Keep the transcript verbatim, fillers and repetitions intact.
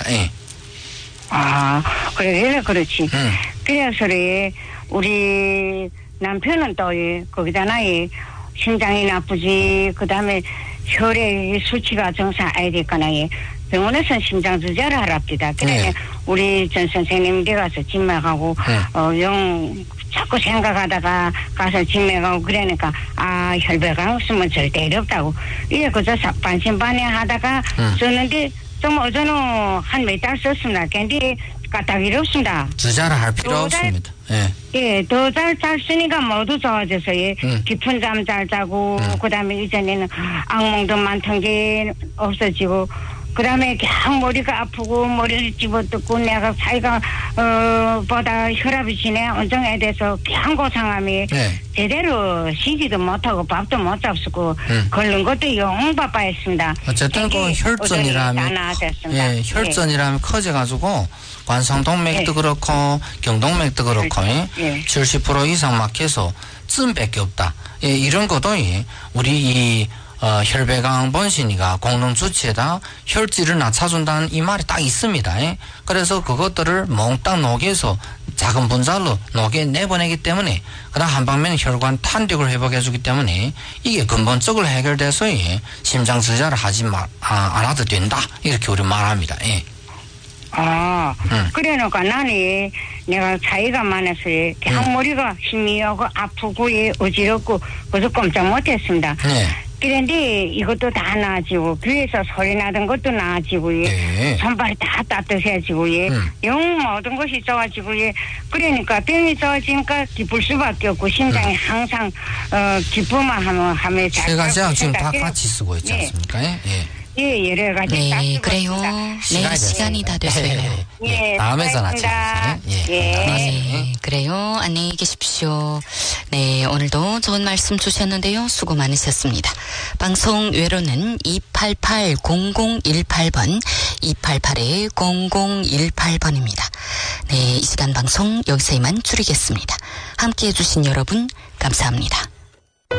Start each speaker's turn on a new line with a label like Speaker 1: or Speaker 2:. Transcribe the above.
Speaker 1: 예.
Speaker 2: 아, 그래, 그래, 그렇지.
Speaker 1: 음.
Speaker 2: 그래서 우리 남편은 또 거기다나 심장이 나쁘지, 그 다음에 혈액 수치가 정상해야 될거나 병원에서는 심장 주사를 하랍니다. 그래
Speaker 1: 네.
Speaker 2: 우리 전 선생님 데 가서 진맥하고
Speaker 1: 네.
Speaker 2: 어, 영 자꾸 생각하다가 가서 진맥하고 그러니까 아 혈배가 없으면 절대 어렵다고 이래 그저 반신반의 하다가
Speaker 1: 음.
Speaker 2: 썼는데 좀 어제는 한 몇 달 썼습니다. 근데 까딱이 없습니다.
Speaker 1: 주사를 할 필요 없습니다. 예.
Speaker 2: 예, 더 잘 잘 쓰니까 모두 좋아져서 예.
Speaker 1: 음.
Speaker 2: 깊은 잠 잘 자고
Speaker 1: 음.
Speaker 2: 그다음에 이전에는 악몽도 많던 게 없어지고 그다음에 그냥 머리가 아프고 머리를 집어뜯고 내가 사이가 어 보다 혈압이 지내 언정에 대해서 그냥 고상함이
Speaker 1: 네.
Speaker 2: 제대로 쉬지도 못하고 밥도 못 잡수고
Speaker 1: 음.
Speaker 2: 걷는 것도 영 바빠했습니다.
Speaker 1: 어쨌든 그 혈전이라면 예, 혈전이라면 커져가지고 관상동맥도
Speaker 2: 예.
Speaker 1: 그렇고 경동맥도 그렇고
Speaker 2: 예.
Speaker 1: 칠십 퍼센트 이상 막혀서 쯤밖에 없다. 예, 이런 것도 예, 우리 이 어, 혈배강 번신이가 공론 주체에다 혈질을 낮춰준다는 이 말이 딱 있습니다. 예? 그래서 그것들을 몽땅 녹여서 작은 분자로 녹여 내보내기 때문에 그다음 한 방면 혈관 탄력을 회복해주기 때문에 이게 근본적으로 해결돼서 예, 심장 주사를 하지 마, 아, 안 해도 된다 이렇게 우리 말합니다. 예.
Speaker 2: 아,
Speaker 1: 음.
Speaker 2: 그래놓고 나는 내가 차이가 많아서 그냥
Speaker 1: 음.
Speaker 2: 머리가 힘이 오고 아프고 예, 어지럽고 그래서 꼼짝 못했습니다.
Speaker 1: 네.
Speaker 2: 그런데 이것도 다 나아지고 귀에서 소리 나던 것도 나아지고 예.
Speaker 1: 네.
Speaker 2: 손발이 다 따뜻해지고 예.
Speaker 1: 음.
Speaker 2: 영 모든 것이 좋아지고 예. 그러니까 병이 좋아지니까 기쁠 수밖에 없고 심장이
Speaker 1: 음.
Speaker 2: 항상 어 기쁘만 하면 하면 잘
Speaker 1: 세 가지 약 지금 다
Speaker 2: 그래서
Speaker 1: 같이 쓰고 있지
Speaker 2: 예.
Speaker 1: 않습니까? 예. 예.
Speaker 2: 예, 여러 가지 다
Speaker 3: 네,
Speaker 2: 쓰고
Speaker 3: 그래요.
Speaker 2: 있습니다.
Speaker 3: 네, 시간이 다 됐어요.
Speaker 1: 예, 예.
Speaker 2: 예,
Speaker 1: 다음에 전화
Speaker 2: 수고하셨습니다.
Speaker 1: 주세요. 예.
Speaker 2: 예.
Speaker 1: 감사합니다.
Speaker 3: 네, 그래요. 안녕히 계십시오. 네, 오늘도 좋은 말씀 주셨는데요. 수고 많으셨습니다. 방송 외로는 이팔팔 공공일팔 번, 이팔팔 공공일팔 번입니다. 네, 이 시간 방송 여기서 이만 줄이겠습니다. 함께 해주신 여러분, 감사합니다.